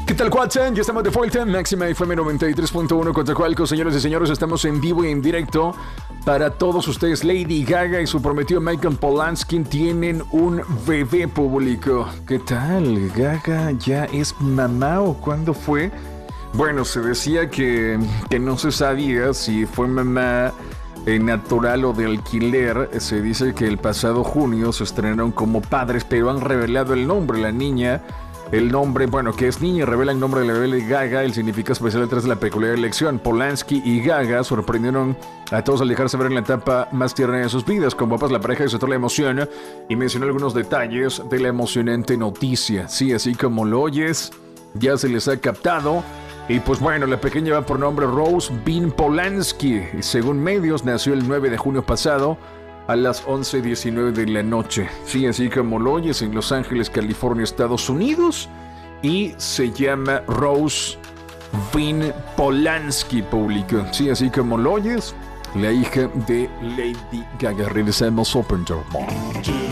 ¿Qué tal, Watson? Ya estamos de vuelta. Máxima FM 93.1 contra Cualco. Señores y señores, estamos en vivo y en directo para todos ustedes. Lady Gaga y su prometido Michael Polanski tienen un bebé público. ¿Qué tal? ¿Gaga ya es mamá o cuándo fue? Bueno, se decía que no se sabía si fue mamá natural o de alquiler. Se dice que el pasado junio se estrenaron como padres, pero han revelado el nombre. La niña... El nombre, bueno, que es niña, revela el nombre de la bebé Gaga, el significado especial detrás de la peculiar elección. Polanski y Gaga sorprendieron a todos al dejarse ver en la etapa más tierna de sus vidas. Con papás, la pareja disfrutó la emoción y mencionó algunos detalles de la emocionante noticia. Sí, así como lo oyes, ya se les ha captado. Y pues bueno, la pequeña va por nombre Rose Bean Polanski. Y según medios, nació el 9 de junio pasado a las 11:19 de la noche. Sí, así como lo oyes, en Los Ángeles, California, Estados Unidos. Y se llama Rose Bean Polanski, público. Sí, así como lo oyes, la hija de Lady Gaga. Regresamos Open Door.